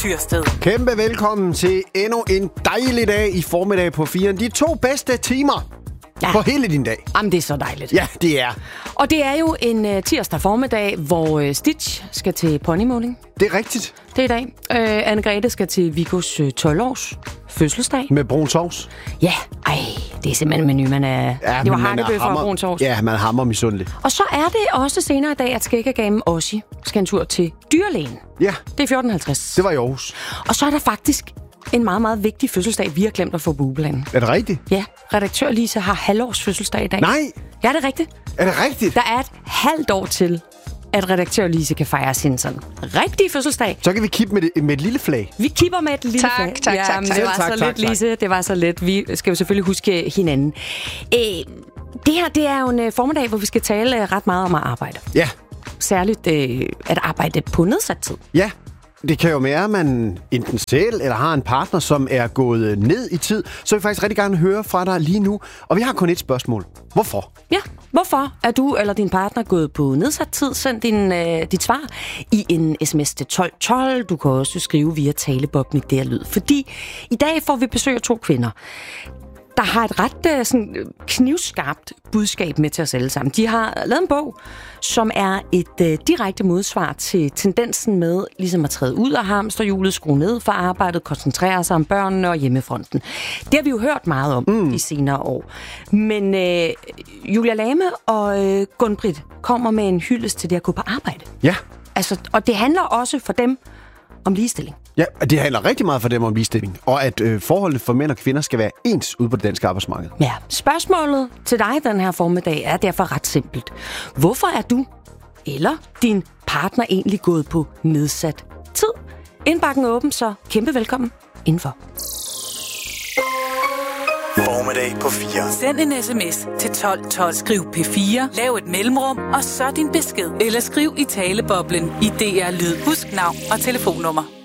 Tyrsted. Kæmpe velkommen til endnu en dejlig dag i formiddag på 4. De 2 bedste timer på hele din dag. Jamen, det er så dejligt. Ja, det er. Og det er jo en tirsdag formiddag, hvor Stitch skal til ponymåling. Det er rigtigt. Det er i dag. Anne-Grethe skal til Viggos 12-års fødselsdag. Med brun sovs. Ja, det er simpelthen en menu, man er... Ja, det var hakkebøffer og brun sovs. Ja, man hammer misundelig. Og så er det også senere i dag, at skæggegamen Ossi skal en tur til dyrlægen. Ja. Det er 14.50. Det var i Aarhus. Og så er der faktisk en meget, meget vigtig fødselsdag, vi har glemt at få på ugeplanen. Er det rigtigt? Ja, redaktør Lise har halvårs fødselsdag i dag. Nej. Ja, det er rigtigt. Er det rigtigt? Der er et halvt år til, at redaktør Lise kan fejre sin sådan rigtige fødselsdag. Så kan vi kippe med et lille flag. Vi kipper med et lille flag. Tak. Det var så lidt, Lise. Det var så lidt. Vi skal jo selvfølgelig huske hinanden. Det her, det er jo en formiddag, hvor vi skal tale ret meget om at arbejde. Ja. Særligt at arbejde på nedsat tid. Ja. Det kan jo være, at man enten selv eller har en partner, som er gået ned i tid. Så vil jeg faktisk rigtig gerne høre fra dig lige nu. Og vi har kun et spørgsmål. Hvorfor? Ja, hvorfor er du eller din partner gået på nedsat tid? Send dit svar i en sms til 1212. Du kan også skrive via talebobben i der lyd. Fordi i dag får vi besøg af 2 kvinder, der har et ret sådan, knivskarpt budskab med til os alle sammen. De har lavet en bog, som er et direkte modsvar til tendensen med ligesom at træde ud af hamsterhjulet, skrue ned for arbejdet, koncentrere sig om børnene og hjemmefronten. Det har vi jo hørt meget om de senere år. Men Julia Lame og Gunn-Britt kommer med en hyldest til det at gå på arbejde. Ja. Altså, og det handler også for dem om ligestilling. Ja, det handler rigtig meget for dem om ligestilling. Og at forholdene for mænd og kvinder skal være ens ude på det danske arbejdsmarked. Ja, spørgsmålet til dig den her formiddag er derfor ret simpelt. Hvorfor er du eller din partner egentlig gået på nedsat tid? Indbakken er åben, så kæmpe velkommen indenfor. Formiddag på 4. Send en sms til 1212. Skriv P4, lav et mellemrum, og så din besked. Eller skriv i taleboblen i DR Lyd. Husk navn og telefonnummer.